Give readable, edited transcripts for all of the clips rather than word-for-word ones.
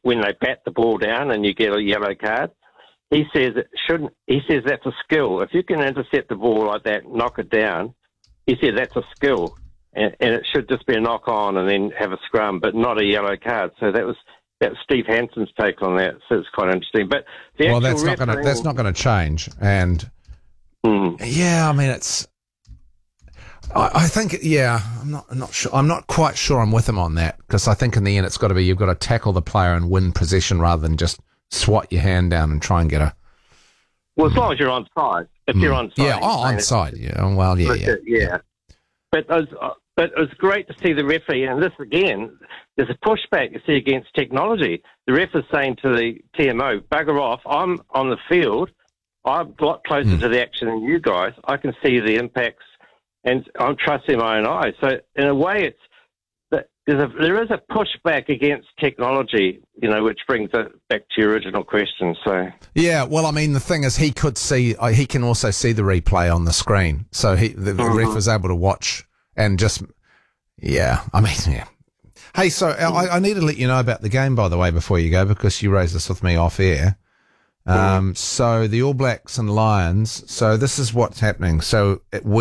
when they bat the ball down and you get a yellow card. He says it shouldn't. He says that's a skill. If you can intercept the ball like that, knock it down, he said that's a skill, and it should just be a knock on and then have a scrum, but not a yellow card. So that was Steve Hansen's take on that. So it's quite interesting. But that's not going to change. And yeah, I mean it's. I think I'm not sure. I'm not quite sure I'm with him on that, because I think in the end it's got to be you've got to tackle the player and win possession rather than just swat your hand down and try and get a. Well, as long as you're on side. If you're on side. Yeah, on side. Yeah, well, yeah. But it was great to see the referee, and this again, there's a pushback you see against technology. The ref is saying to the TMO, bugger off, I'm on the field, I'm a lot closer to the action than you guys, I can see the impacts, and I'm trusting my own eyes. So in a way, there is a pushback against technology, which brings it back to your original question. So yeah, well, I mean, the thing is, he can also see the replay on the screen, so the ref was able to watch and just, yeah. Hey, so I need to let you know about the game, by the way, before you go, because you raised this with me off air. So the All Blacks and Lions. So this is what's happening. So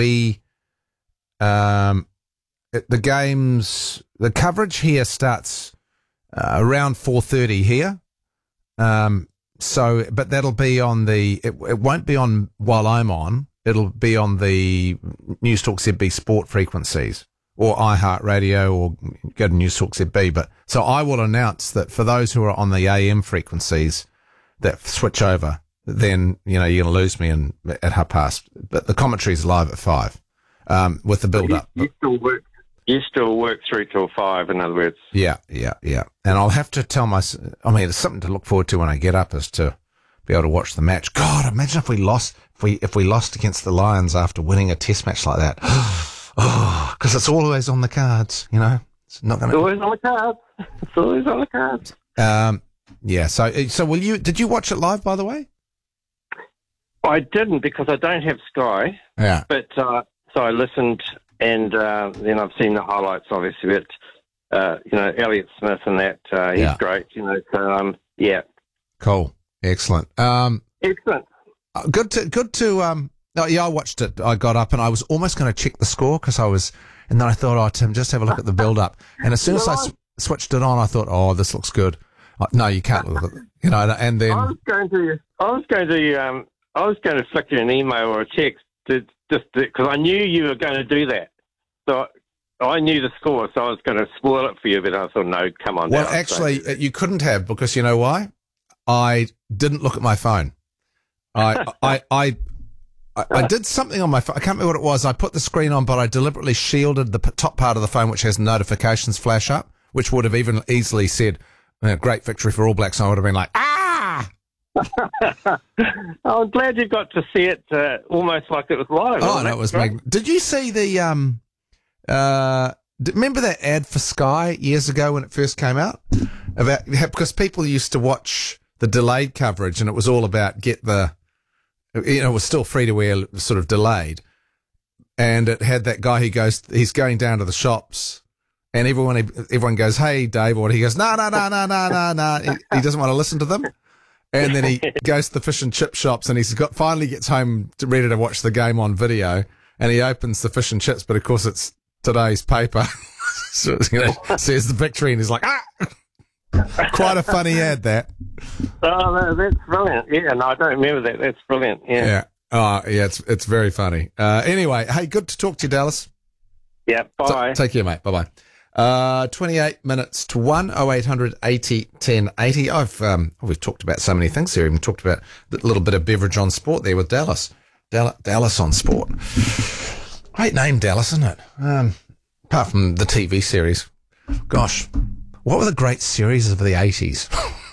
the coverage here starts around 4:30 here. But that'll be on it won't be on while I'm on. It'll be on the News Talk ZB Sport frequencies or iHeartRadio, or go to News Talk ZB. But so I will announce that for those who are on the AM frequencies that switch over, then you're going to lose me at 5:30. But the commentary is live at 5. With the build-up. You still work through till 5, in other words. Yeah. And I'll have to tell it's something to look forward to when I get up, is to be able to watch the match. God, imagine if we lost against the Lions after winning a test match like that. Because it's always on the cards, It's not going to. Always on the cards. It's always on the cards. Yeah. So did you watch it live, by the way? I didn't, because I don't have Sky. Yeah. But, so I listened, and then I've seen the highlights, obviously, but, Elliott Smith and that, he's great, so, yeah. Cool. Excellent. Excellent. Good to, I watched it. I got up and I was almost going to check the score, and then I thought, Tim, just have a look at the build-up. And as soon as I switched it on, I thought, this looks good. No, you can't look at it, and then. I was going to flick you an email or a text, just because I knew you were going to do that. So I knew the score, so I was going to spoil it for you, but I thought, no, come on. Well, actually, you couldn't have, because you know why? I didn't look at my phone. I did something on my phone. I can't remember what it was. I put the screen on, but I deliberately shielded the top part of the phone, which has notifications flash up, which would have even easily said, great victory for All Blacks. And I would have been like, I'm glad you got to see it almost like it was live. Oh, no, it was great. Did you see the remember that ad for Sky years ago when it first came out? Because people used to watch the delayed coverage, and it was all about it was still free to air, sort of delayed, and it had that guy he's going down to the shops. And everyone goes, hey, Dave, or he goes, no. He doesn't want to listen to them. And then he goes to the fish and chip shops, and finally gets home ready to watch the game on video, and he opens the fish and chips, but of course it's today's paper. So says the victory, and he's like, Quite a funny ad, that. Oh, that's brilliant. Yeah, no, I don't remember that. That's brilliant. Yeah. Yeah. Oh, yeah, it's very funny. Anyway, hey, good to talk to you, Dallas. Yeah, bye. Take care, mate. Bye-bye. 28 minutes to 1, 0800 80 10 80. We've talked about so many things here. We've talked about a little bit of beverage on sport there with Dallas. Dallas on sport. Great name, Dallas, isn't it? Apart from the TV series. Gosh, what were the great series of the 80s?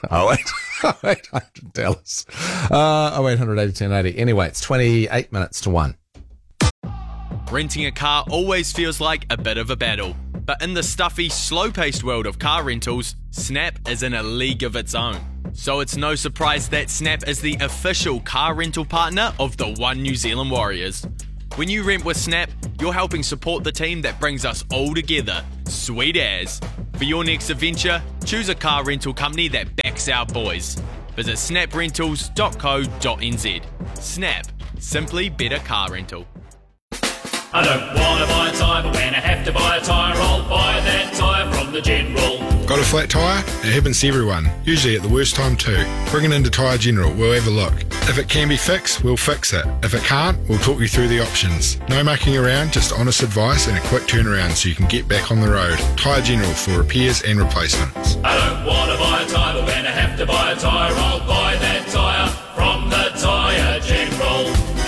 0800 Dallas. 0800 80 10 80. Anyway, it's 28 minutes to 1. Renting a car always feels like a bit of a battle. But in the stuffy, slow-paced world of car rentals, Snap is in a league of its own. So it's no surprise that Snap is the official car rental partner of the One New Zealand Warriors. When you rent with Snap, you're helping support the team that brings us all together. Sweet as. For your next adventure, choose a car rental company that backs checks out boys. Visit snaprentals.co.nz. Snap. Simply better car rental. I don't want to buy a tyre, but when I have to buy a tyre, I'll buy that tyre from the General. Got a flat tyre? It happens to everyone, usually at the worst time too. Bring it into Tyre General, we'll have a look. If it can be fixed, we'll fix it. If it can't, we'll talk you through the options. No mucking around, just honest advice and a quick turnaround so you can get back on the road. Tyre General for repairs and replacements. I don't want to buy a tyre, but when I have to buy a tyre, I'll buy that tyre from the Tyre General.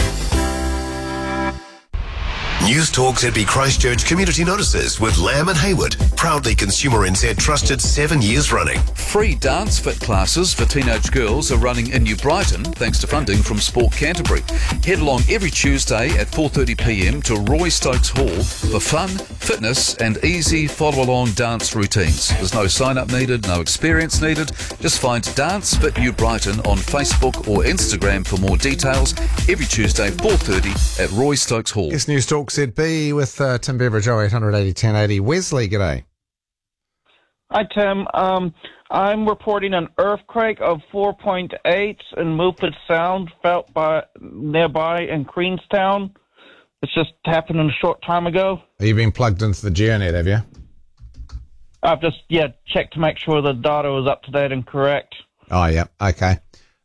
News Talk ZB Christchurch Community Notices with Lamb and Hayward. Proudly Consumer NZ trusted 7 years running. Free dance fit classes for teenage girls are running in New Brighton thanks to funding from Sport Canterbury. Head along every Tuesday at 4:30pm to Roy Stokes Hall for fun, fitness and easy follow-along dance routines. There's no sign-up needed, no experience needed. Just find Dance Fit New Brighton on Facebook or Instagram for more details. Every Tuesday, 4:30 at Roy Stokes Hall. Yes, News Talk ZB with Tim Beveridge, 0800 80 1080. Wesley, g'day. Hi, Tim. I'm reporting an earthquake of 4.8 in Milford Sound felt nearby in Queenstown. It's just happened a short time ago. Have you been plugged into the GeoNet, have you? I've just, checked to make sure the data was up to date and correct. Oh, yeah. Okay.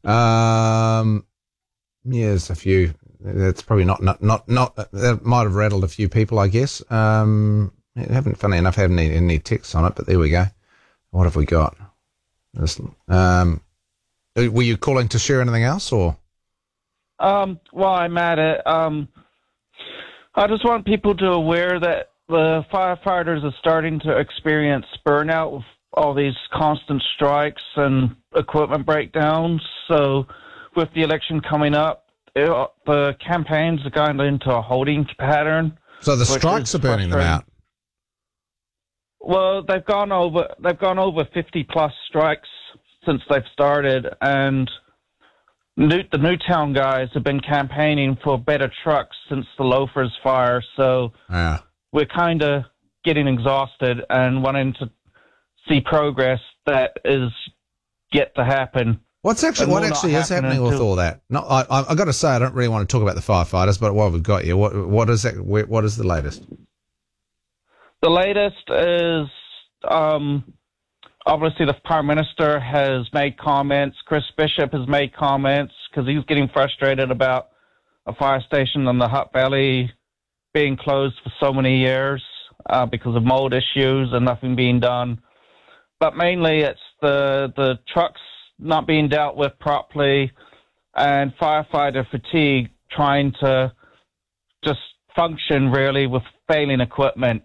There's a few. That's probably not. That might have rattled a few people, I guess. Haven't, funny enough, haven't any texts on it, but there we go. What have we got? Were you calling to share anything else, or? While I'm at it, I just want people to aware that the firefighters are starting to experience burnout with all these constant strikes and equipment breakdowns. So, with the election coming up, the campaigns are going into a holding pattern. So the strikes are burning them out. Well, they've gone over 50 plus strikes since they've started, and the Newtown guys have been campaigning for better trucks since the Loafers fire. So we're kind of getting exhausted and wanting to see progress that is yet to happen. What actually is happening with all that? No, I got to say, I don't really want to talk about the firefighters, but while we've got you, what is that? What is the latest? The latest is obviously the Prime Minister has made comments. Chris Bishop has made comments because he's getting frustrated about a fire station in the Hutt Valley being closed for so many years because of mold issues and nothing being done. But mainly it's the trucks not being dealt with properly and firefighter fatigue trying to just function really with failing equipment.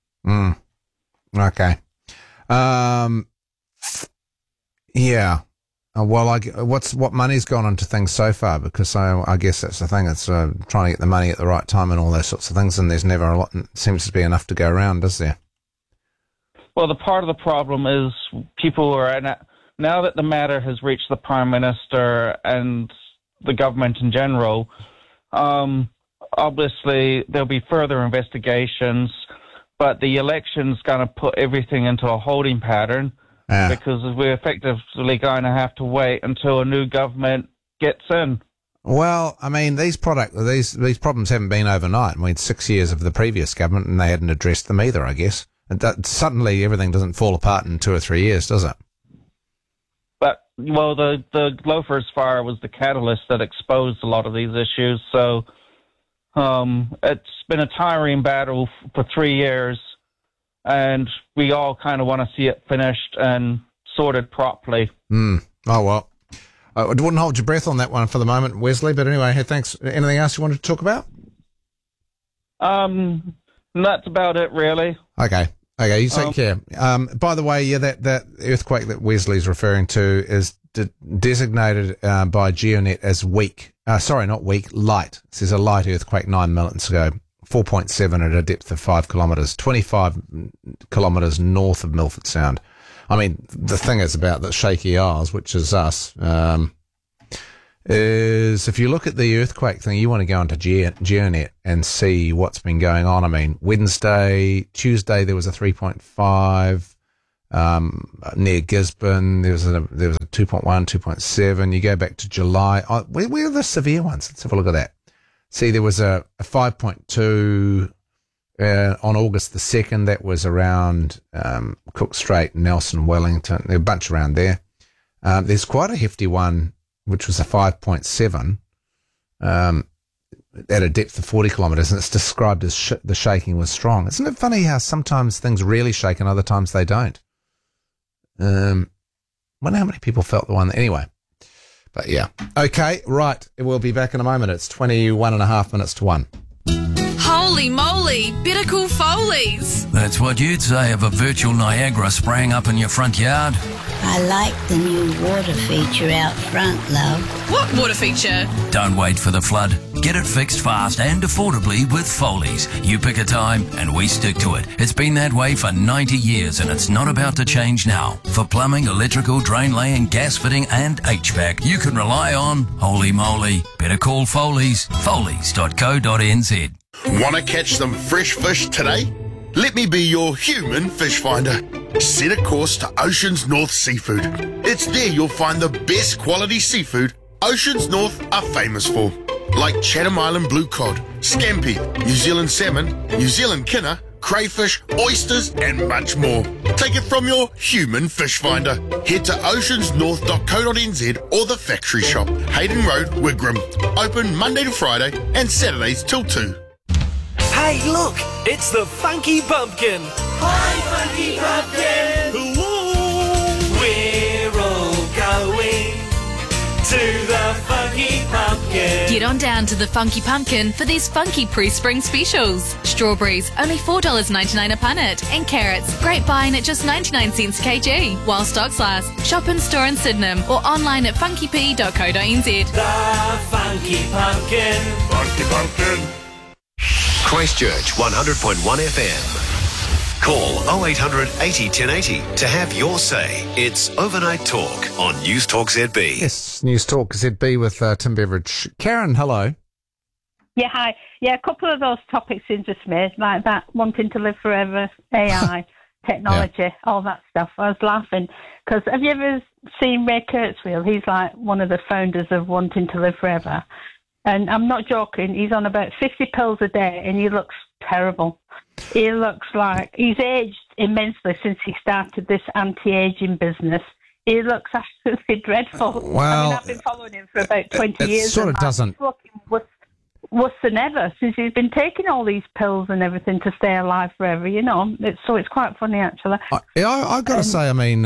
Okay. Yeah. Well, what money's gone into things so far? Because I guess that's the thing. It's trying to get the money at the right time and all those sorts of things. And there's never a lot. Seems to be enough to go around, does there? Well, the part of the problem is people are now that the matter has reached the Prime Minister and the government in general. Obviously, there'll be further investigations, but the election's going to put everything into a holding pattern because we're effectively going to have to wait until a new government gets in. Well, I mean, these problems haven't been overnight. I mean, 6 years of the previous government, and they hadn't addressed them either, I guess. Suddenly, everything doesn't fall apart in 2 or 3 years, does it? But, well, the Loafers fire was the catalyst that exposed a lot of these issues, so it's been a tiring battle for 3 years, and we all kind of want to see it finished and sorted properly. Oh, well. I wouldn't hold your breath on that one for the moment, Wesley, but anyway, hey, thanks. Anything else you wanted to talk about? That's about it, really. Okay, you take care. By the way, that earthquake that Wesley's referring to is designated by GeoNet as weak. Sorry, not weak, light. This is a light earthquake 9 minutes ago, 4.7 at a depth of 5 kilometres, 25 kilometres north of Milford Sound. I mean, the thing is about the Shaky Isles, which is us, is if you look at the earthquake thing, you want to go into GeoNet and see what's been going on. I mean, Tuesday, there was a 3.5. near Gisborne. There was a 2.1, 2.7. You go back to July. Where are the severe ones? Let's have a look at that. See, there was a 5.2 on August the 2nd. That was around Cook Strait, Nelson, Wellington. There are a bunch around there. There's quite a hefty one, which was a 5.7 at a depth of 40 kilometres, and it's described as the shaking was strong. Isn't it funny how sometimes things really shake and other times they don't? Wonder how many people felt the one. Anyway, but yeah. Okay, right. We'll be back in a moment. It's 21 and a half minutes to 1. Holy moly, better call Foley's. That's what you'd say of a virtual Niagara spraying up in your front yard. I like the new water feature out front, love. What water feature? Don't wait for the flood. Get it fixed fast and affordably with Foley's. You pick a time and we stick to it. It's been that way for 90 years and it's not about to change now. For plumbing, electrical, drain laying, gas fitting and HVAC, you can rely on Holy moly. Better call Foley's. Foley's.co.nz. Want to catch some fresh fish today? Let me be your human fish finder. Set a course to Oceans North Seafood. It's there you'll find the best quality seafood Oceans North are famous for, like Chatham Island blue cod, scampi, New Zealand salmon, New Zealand kinner, crayfish, oysters and much more. Take it from your human fish finder. Head to oceansnorth.co.nz or the factory shop, Hayden Road, Wigram. Open Monday to Friday and Saturdays till 2. Hey, look, it's the Funky Pumpkin. Hi, Funky Pumpkin. Whoa. We're all going to the Funky Pumpkin. Get on down to the Funky Pumpkin for these funky pre-spring specials. Strawberries, only $4.99 a punnet. And carrots, great buying at just 99 cents a kg. While stocks last, shop in store in Sydenham or online at funkyp.co.nz. The Funky Pumpkin. Funky Pumpkin. Christchurch 100.1 FM. Call 0800 80 1080 to have your say. It's Overnight Talk on News Talk ZB. Yes, News Talk ZB with Tim Beveridge. Karen, hello. Yeah, hi. Yeah, a couple of those topics interest me, like that wanting to live forever, AI, technology, all that stuff. I was laughing because have you ever seen Ray Kurzweil? He's like one of the founders of Wanting to Live Forever. And I'm not joking, he's on about 50 pills a day and he looks terrible. He looks like he's aged immensely since he started this anti-aging business. He looks absolutely dreadful. Well, I've been following him for about 20 years. It sort of doesn't. He's looking worse than ever since he's been taking all these pills and everything to stay alive forever, you know. It's quite funny, actually. I've got to say, I mean,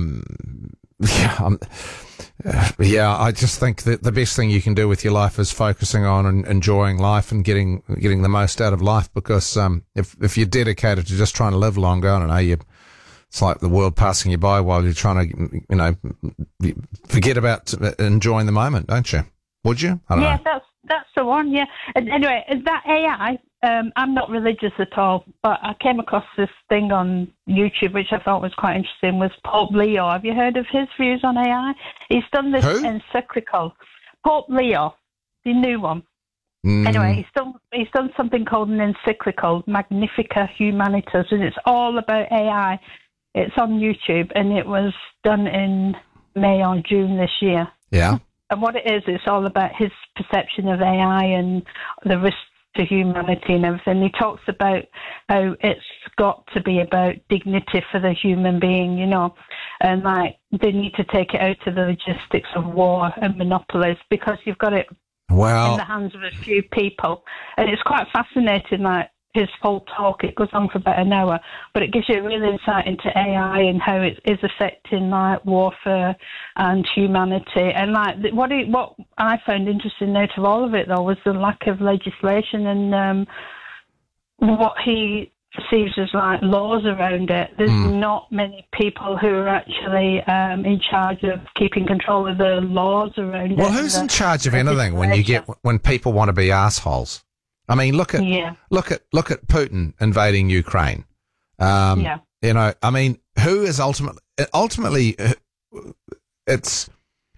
I just think that the best thing you can do with your life is focusing on and enjoying life and getting the most out of life. Because if you're dedicated to just trying to live longer, I don't know, it's like the world passing you by while you're trying to, forget about enjoying the moment, don't you? Would you? I don't know. That's the one. Yeah. And anyway, that AI. I'm not religious at all, but I came across this thing on YouTube which I thought was quite interesting. Was Pope Leo? Have you heard of his views on AI? He's done this encyclical. Pope Leo, the new one. Anyway, he's done something called an encyclical, Magnifica Humanitas, and it's all about AI. It's on YouTube, and it was done in May or June this year. Yeah. And what it is, it's all about his perception of AI and the risks to humanity and everything. He talks about how it's got to be about dignity for the human being, you know, and like they need to take it out to the logistics of war and monopolies because you've got it in the hands of a few people. And it's quite fascinating, like his whole talk. It goes on for about an hour, but it gives you a real insight into AI and how it is affecting like warfare and humanity. And like what I found interesting out of all of it though was the lack of legislation and what he perceives as like laws around it. There's not many people who are actually in charge of keeping control of the laws around it. Well, who's in charge of anything when people want to be assholes? I mean, look at Putin invading Ukraine. You know, I mean, who is ultimately it's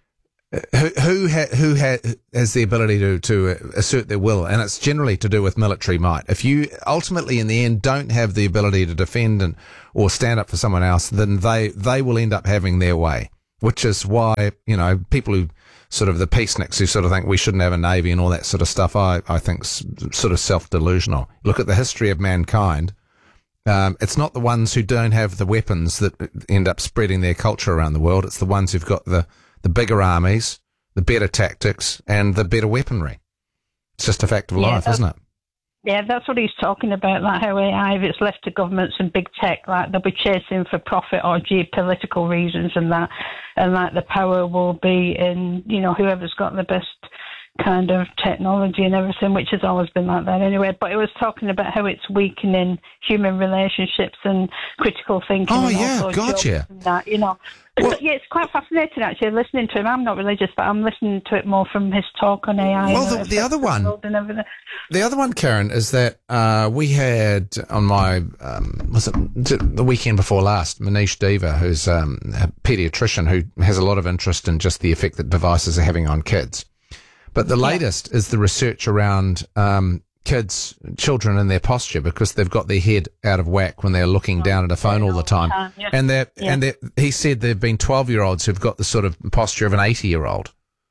who has the ability to assert their will, and it's generally to do with military might. If you ultimately, in the end, don't have the ability to defend or stand up for someone else, then they will end up having their way. Which is why, people who sort of the peaceniks who sort of think we shouldn't have a navy and all that sort of stuff, I think sort of self-delusional. Look at the history of mankind. It's not the ones who don't have the weapons that end up spreading their culture around the world. It's the ones who've got the bigger armies, the better tactics, and the better weaponry. It's just a fact of life, isn't it? Yeah, that's what he's talking about, like how AI, if it's left to governments and big tech, like they'll be chasing for profit or geopolitical reasons and that, and like the power will be in, whoever's got the best kind of technology and everything, which has always been like that anyway. But it was talking about how it's weakening human relationships and critical thinking. Oh, and yeah, also gotcha. And that, Well, yeah, it's quite fascinating actually listening to him. I'm not religious, but I'm listening to it more from his talk on AI. Well, the other one, Karen, is that we had on my was it the weekend before last, Manish Deva, who's a paediatrician who has a lot of interest in just the effect that devices are having on kids. But the latest is the research around children and their posture, because they've got their head out of whack when they're looking down at a phone all the time. And he said there have been 12-year-olds who've got the sort of posture of an 80-year-old.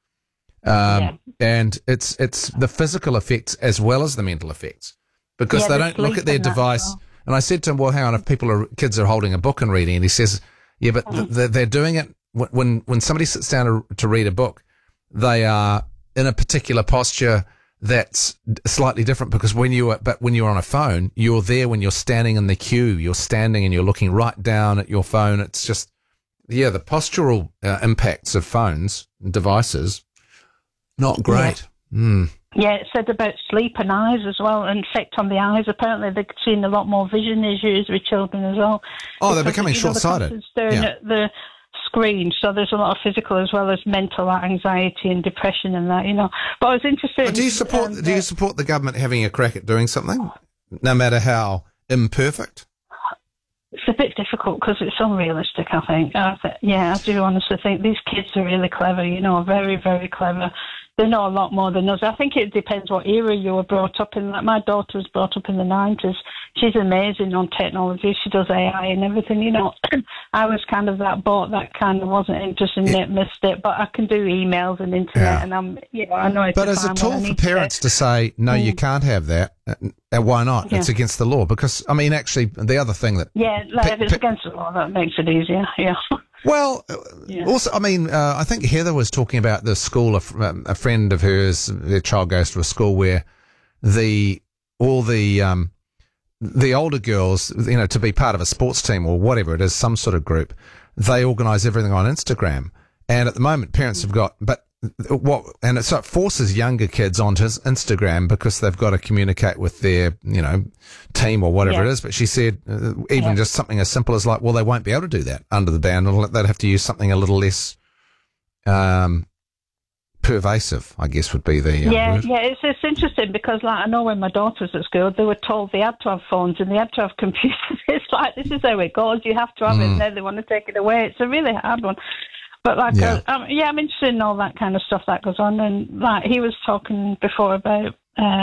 And it's the physical effects as well as the mental effects, because they don't look at their device. And I said to him, well, hang on, kids are holding a book and reading, and he says, yeah, but they're doing it when somebody sits down to read a book, they are in a particular posture that's slightly different, because when you're on a phone, you're there when you're standing in the queue, you're standing and you're looking right down at your phone. It's just, the postural impacts of phones and devices, not great. Yeah. Yeah, it said about sleep and eyes as well, and effect on the eyes. Apparently they're seeing a lot more vision issues with children as well. Oh, they're becoming short-sighted. Staring at the screen, so there's a lot of physical as well as mental anxiety and depression and that, But I was interested. Do you support the government having a crack at doing something, no matter how imperfect? It's a bit difficult because it's unrealistic, I think. I do honestly think these kids are really clever, very, very clever. They know a lot more than us. I think it depends what era you were brought up in. Like my daughter was brought up in the 90s. She's amazing on technology. She does AI and everything, I was kind of that boat that kind of wasn't interested in it, missed it, but I can do emails and internet, and I'm, I know it's. But as a tool for parents to say, no, you can't have that, and why not? Yeah. It's against the law, because, actually, the other thing that... Yeah, if it's against the law, that makes it easier, yeah. Well, also, I think Heather was talking about the school, a friend of hers, their child goes to a school where all the older girls, to be part of a sports team or whatever it is, some sort of group, they organise everything on Instagram. And at the moment, parents have got, so it forces younger kids onto Instagram because they've got to communicate with their, team or whatever it is. But she said, even just something as simple as they won't be able to do that under the ban. They'd have to use something a little less, pervasive, I guess would be the word. It's interesting because I know when my daughter was at school, they were told they had to have phones and they had to have computers. It's like, this is how it goes, you have to have it, and now they want to take it away. It's a really hard one. But I'm interested in all that kind of stuff that goes on, and he was talking before about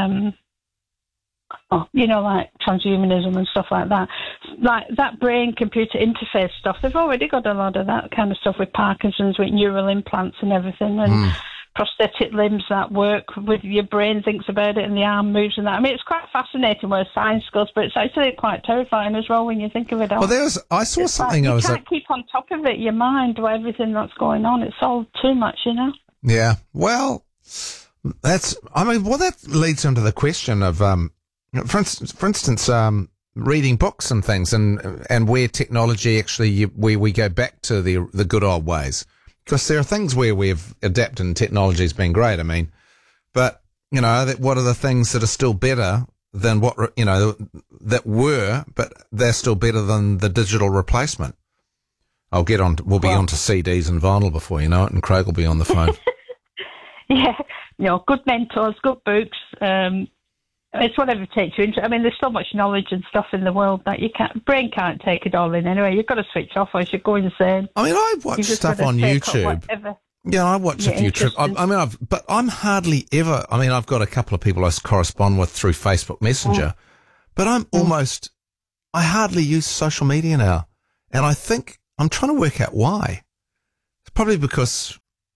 transhumanism and stuff like that. Like that brain-computer interface stuff, they've already got a lot of that kind of stuff with Parkinson's, with neural implants and everything, and prosthetic limbs that work with your brain, thinks about it, and the arm moves and that. It's quite fascinating where science goes, but it's actually quite terrifying as well when you think of it all. Well, I saw something. You can't keep on top of it, your mind, with everything that's going on. It's all too much, Yeah. Well, that leads into the question of, for instance, reading books and things, and where technology actually, where we go back to the good old ways. Because there are things where we've adapted and technology's been great. But what are the things that are still better than what that were, but they're still better than the digital replacement? We'll be on to CDs and vinyl before you know it, and Craig will be on the phone. Good mentors, good books. It's whatever takes you into. There's so much knowledge and stuff in the world that brain can't take it all in anyway. You've got to switch off or you should go insane. I watch stuff on YouTube. Yeah, I watch a few trips. But I'm hardly ever. I mean, I've got a couple of people I correspond with through Facebook Messenger, but I hardly use social media now, and I think I'm trying to work out why. It's probably because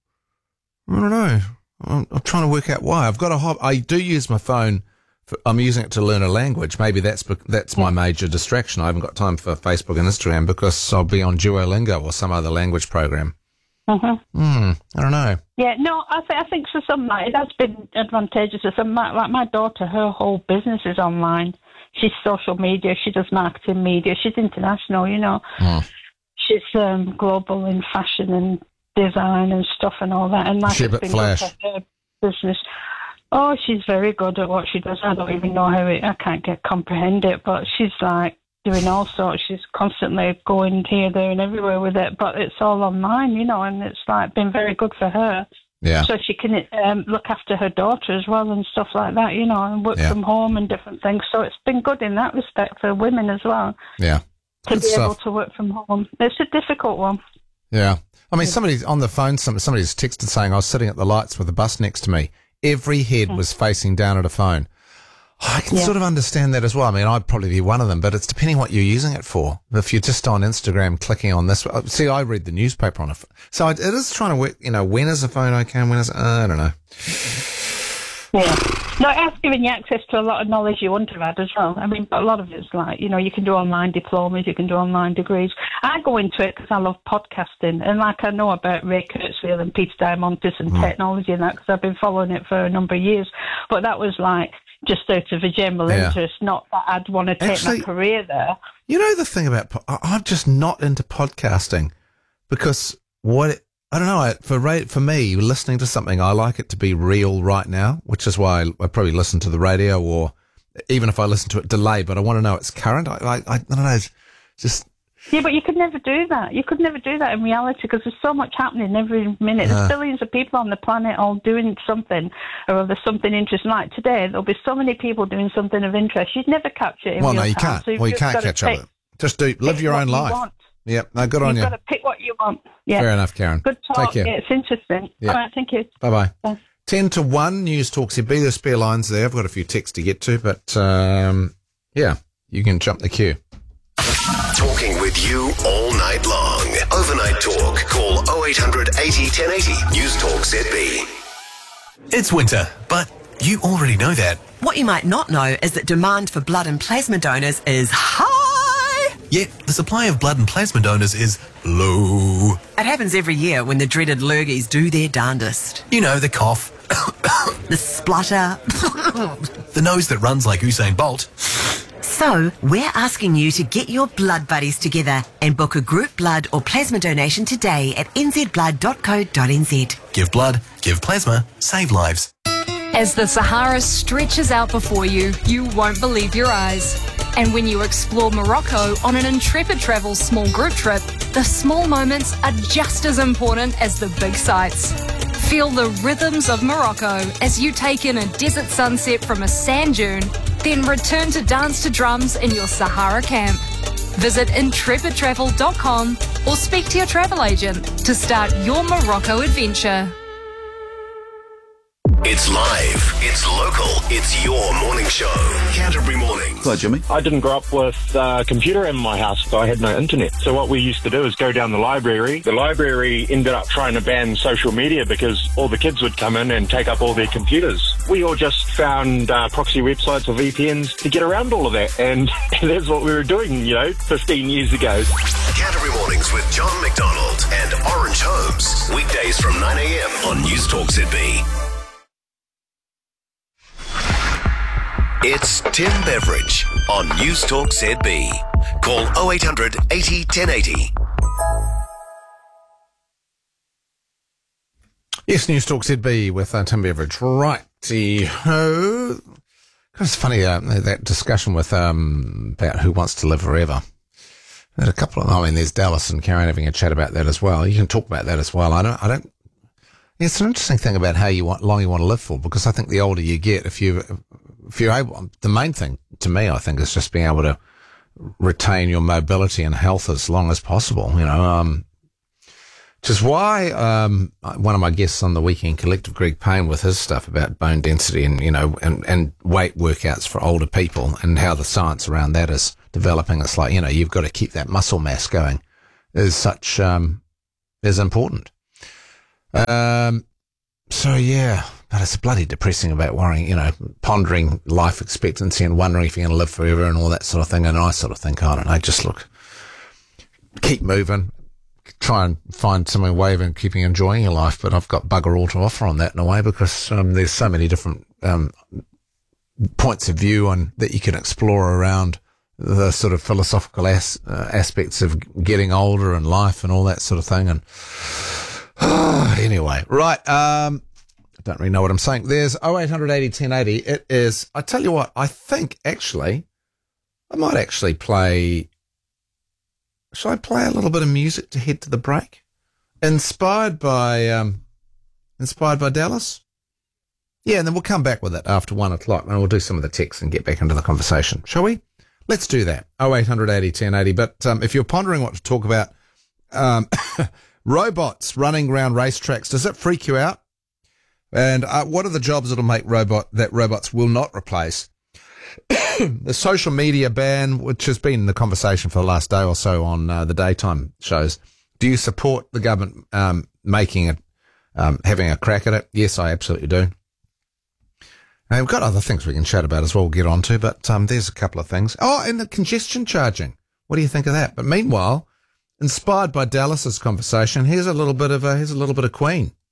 I don't know. I'm trying to work out why. I do use my phone. I'm using it to learn a language. Maybe that's my major distraction. I haven't got time for Facebook and Instagram because I'll be on Duolingo or some other language program. I don't know. Yeah, no, I think for some, it has been advantageous for some. Like my daughter, her whole business is online. She's social media. She does marketing media. She's international, you know. She's global in fashion and design and stuff and all that. And like, it's been good for her business. Oh, she's very good at what she does. I don't even know how I can't comprehend it, but she's like doing all sorts. She's constantly going here, there, and everywhere with it, but it's all online, you know, and it's like been very good for her. Yeah. So she can look after her daughter as well and stuff like that, you know, and work from home and different things. So it's been good in that respect for women as well. Yeah. To be able to work from home. It's a difficult one. Yeah. I mean, somebody's on the phone, somebody's texted saying I was sitting at the lights with a bus next to me. Every head was facing down at a phone. I can sort of understand that as well. I mean, I'd probably be one of them, but it's depending what you're using it for. If you're just on Instagram clicking on this, see, I read the newspaper on it. So it is trying to work, you know, when is a phone okay and when is I don't know. Yeah. No, it has given you access to a lot of knowledge you wouldn't have had as well. I mean, a lot of it's like, you know, you can do online diplomas, you can do online degrees. I go into it because I love podcasting, and like I know about Ray Kurzweil and Peter Diamandis and technology and that because I've been following it for a number of years. But that was like just out of a general interest, not that I'd want to take my career there. You know the thing about, I'm just not into podcasting because I don't know, for me, listening to something, I like it to be real right now, which is why I probably listen to the radio, or even if I listen to it delay, but I want to know it's current. I don't know, it's just... Yeah, but you could never do that. You could never do that in reality because there's so much happening every minute. There's billions of people on the planet all doing something, or there's something interesting. Like today, there'll be so many people doing something of interest. You'd never capture it in real time. Well, no, you can't. So you can't catch up. Just live your own life. Yep, no, good on you. You've got to pick what you want. Yeah. Fair enough, Karen. Good talk. Take care. Yeah, it's interesting. Yeah. All right, thank you. Bye-bye. Bye. 10 to 1, News Talk ZB. There's spare lines there. I've got a few texts to get to, but, yeah, you can jump the queue. Talking with you all night long. Overnight Talk. Call 0800 80 1080. News Talk ZB. It's winter, but you already know that. What you might not know is that demand for blood and plasma donors is high. Yet the supply of blood and plasma donors is low. It happens every year when the dreaded lurgies do their darndest. You know, the cough. The splutter. The nose that runs like Usain Bolt. So, we're asking you to get your blood buddies together and book a group blood or plasma donation today at nzblood.co.nz. Give blood, give plasma, save lives. As the Sahara stretches out before you, you won't believe your eyes. And when you explore Morocco on an Intrepid Travel small group trip, the small moments are just as important as the big sights. Feel the rhythms of Morocco as you take in a desert sunset from a sand dune, then return to dance to drums in your Sahara camp. Visit intrepidtravel.com or speak to your travel agent to start your Morocco adventure. It's live, it's local, it's your morning show. Canterbury Mornings. Hello, Jimmy. I didn't grow up with a computer in my house, so I had no internet. So what we used to do is go down the library. The library ended up trying to ban social media because all the kids would come in and take up all their computers. We all just found proxy websites or VPNs to get around all of that, and that's what we were doing, 15 years ago. Canterbury Mornings with John McDonald and Orange Holmes. Weekdays from 9 a.m. on News Talk ZB. It's Tim Beveridge on News Talk ZB. Call 0800 80 1080. Yes, News Talk ZB with Tim Beveridge. Righty-ho. It's funny, that discussion with about who wants to live forever. There's a couple of, there's Dallas and Karen having a chat about that as well. You can talk about that as well. I don't. It's an interesting thing about how long you want to live for, because I think the older you get, if you're able, the main thing to me, I think, is just being able to retain your mobility and health as long as possible. Which is why one of my guests on the Weekend Collective, Greg Payne, with his stuff about bone density and, and weight workouts for older people and how the science around that is developing. It's like, you've got to keep that muscle mass going is important. But it's bloody depressing about worrying, pondering life expectancy and wondering if you're going to live forever and all that sort of thing. And I sort of think, I don't know, just keep moving. Try and find some way of keeping enjoying your life, but I've got bugger all to offer on that in a way because there's so many different points of view that you can explore around the sort of philosophical aspects of getting older and life and all that sort of thing. And anyway, right. I don't really know what I'm saying. There's 0800 80 1080. It is. I tell you what. I think actually, I might actually play. Shall I play a little bit of music to head to the break? Inspired by Dallas? Yeah, and then we'll come back with it after 1 o'clock and we'll do some of the texts and get back into the conversation. Shall we? Let's do that. 0800 80 1080. But if you're pondering what to talk about, robots running around racetracks, does it freak you out? And what are the jobs that'll make that robots will not replace? The social media ban, which has been the conversation for the last day or so on the daytime shows. Do you support the government having a crack at it? Yes, I absolutely do. And we've got other things we can chat about as well. We'll get on to, but there's a couple of things. Oh, and the congestion charging. What do you think of that? But meanwhile, inspired by Dallas's conversation, here's a little bit of Queen.